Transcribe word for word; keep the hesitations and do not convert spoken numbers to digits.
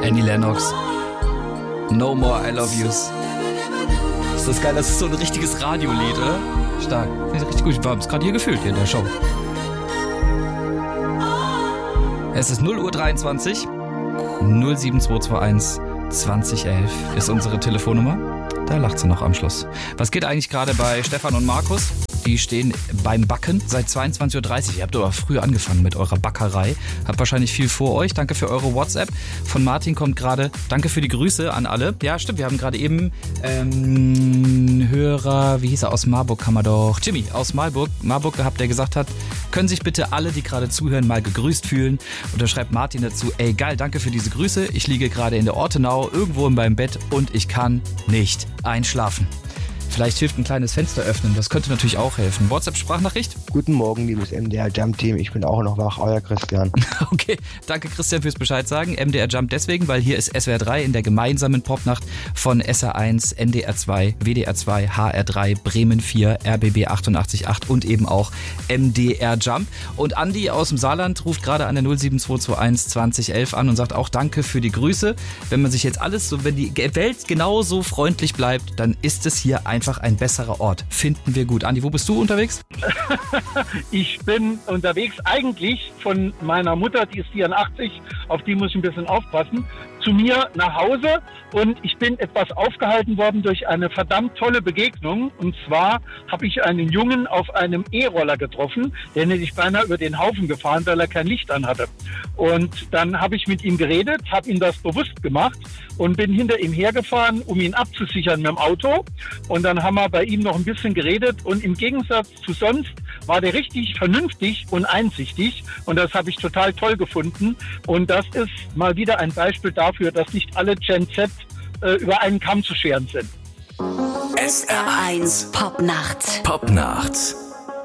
Annie Lennox. No More I Love Yous. Ist das geil? Das ist so ein richtiges Radiolied, oder? Stark. Richtig gut. Wir haben es gerade hier gefühlt hier in der Show. Es ist null Uhr dreiundzwanzig. null sieben zwei zwei eins zwanzig elf ist unsere Telefonnummer. Da lacht sie noch am Schluss. Was geht eigentlich gerade bei Stefan und Markus? Die stehen beim Backen seit zweiundzwanzig Uhr dreißig. Ihr habt aber früher angefangen mit eurer Backerei. Habt wahrscheinlich viel vor euch. Danke für eure WhatsApp. Von Martin kommt gerade, danke für die Grüße an alle. Ja, stimmt, wir haben gerade eben ähm, Hörer, wie hieß er, aus Marburg kann man doch, Jimmy aus Marburg, Marburg gehabt, der gesagt hat, können sich bitte alle, die gerade zuhören, mal gegrüßt fühlen. Und da schreibt Martin dazu, ey geil, danke für diese Grüße. Ich liege gerade in der Ortenau, irgendwo in meinem Bett und ich kann nicht einschlafen. Vielleicht hilft ein kleines Fenster öffnen, das könnte natürlich auch helfen. WhatsApp-Sprachnachricht? Guten Morgen, liebes M D R Jump Team, ich bin auch noch wach, euer Christian. Okay, danke Christian fürs Bescheid sagen. M D R Jump deswegen, weil hier ist S W R drei in der gemeinsamen Popnacht von S R eins, N D R zwei, W D R zwei, H R drei, Bremen vier, R B B achtundachtzig Komma acht und eben auch M D R Jump. Und Andi aus dem Saarland ruft gerade an der null sieben zwei zwei eins zwanzig elf an und sagt auch danke für die Grüße. Wenn man sich jetzt alles so, wenn die Welt genauso freundlich bleibt, dann ist es hier einfach ein besserer Ort. Finden wir gut. Andi, wo bist du unterwegs? Ich bin unterwegs eigentlich von meiner Mutter, die ist vierundachtzig, auf die muss ich ein bisschen aufpassen, zu mir nach Hause und ich bin etwas aufgehalten worden durch eine verdammt tolle Begegnung. Und zwar habe ich einen Jungen auf einem E-Roller getroffen, der ist sich beinahe über den Haufen gefahren, weil er kein Licht anhatte. Und dann habe ich mit ihm geredet, habe ihm das bewusst gemacht und bin hinter ihm hergefahren, um ihn abzusichern mit dem Auto. Und dann haben wir bei ihm noch ein bisschen geredet und im Gegensatz zu sonst war der richtig vernünftig und einsichtig und das habe ich total toll gefunden. Und das ist mal wieder ein Beispiel dafür, dass nicht alle Gen Z äh, über einen Kamm zu scheren sind. S R eins Popnacht. Popnacht.